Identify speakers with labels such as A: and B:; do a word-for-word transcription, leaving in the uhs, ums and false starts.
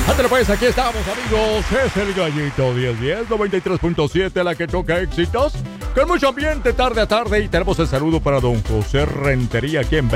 A: Ándale pues, aquí estamos, amigos. Es el Gallito diez diez, noventa y tres punto siete, la que toca éxitos. Con mucho ambiente, tarde a tarde. Y tenemos el saludo para don José Rentería, aquí en